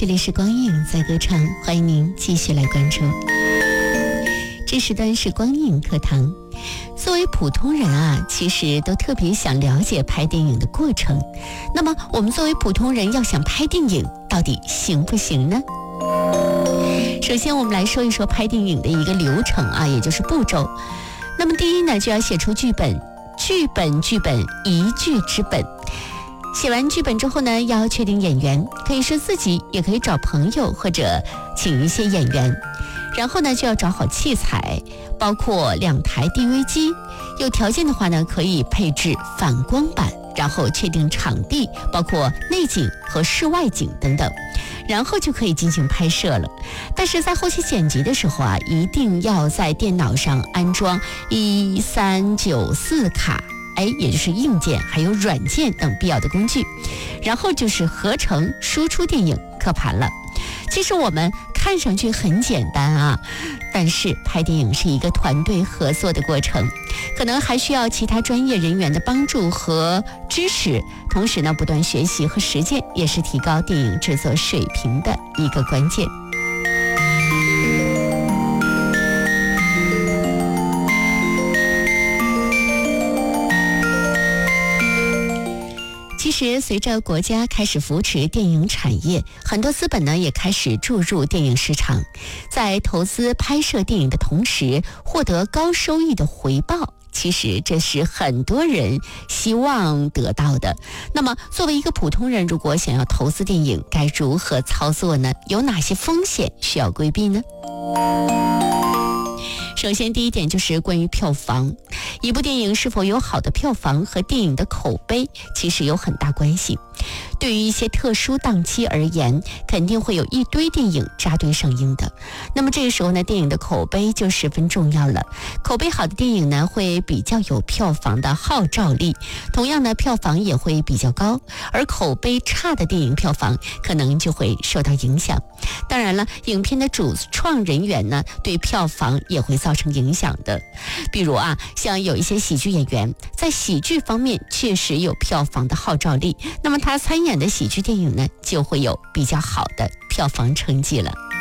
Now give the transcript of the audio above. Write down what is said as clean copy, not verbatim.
这里是光影在歌唱，欢迎您继续来关注。这时段是光影课堂。作为普通人啊，其实都特别想了解拍电影的过程。那么我们作为普通人要想拍电影，到底行不行呢？首先我们来说一说拍电影的一个流程啊，也就是步骤。那么第一呢，就要写出剧本，剧本一剧之本。写完剧本之后呢，要确定演员，可以是自己，也可以找朋友或者请一些演员。然后呢，就要找好器材，包括2台 DV 机，有条件的话呢，可以配置反光板，然后确定场地，包括内景和室外景等等，然后就可以进行拍摄了。但是在后期剪辑的时候啊，一定要在电脑上安装1394卡，也就是硬件还有软件等必要的工具，然后就是合成输出电影刻盘了。其实我们看上去很简单啊，但是拍电影是一个团队合作的过程，可能还需要其他专业人员的帮助和支持，同时呢，不断学习和实践也是提高电影制作水平的一个关键。其实随着国家开始扶持电影产业，很多资本呢也开始注入电影市场，在投资拍摄电影的同时获得高收益的回报，其实这是很多人希望得到的。那么作为一个普通人，如果想要投资电影，该如何操作呢？有哪些风险需要规避呢？首先第一点就是关于票房，一部电影是否有好的票房和电影的口碑其实有很大关系。对于一些特殊档期而言，肯定会有一堆电影扎堆上映的，那么这个时候呢，电影的口碑就十分重要了。口碑好的电影呢，会比较有票房的号召力，同样呢，票房也会比较高，而口碑差的电影票房可能就会受到影响。当然了，影片的主创人员呢，对票房也会造成影响的。比如啊，像有一些喜剧演员，在喜剧方面确实有票房的号召力，那么他参演的喜剧电影呢，就会有比较好的票房成绩了。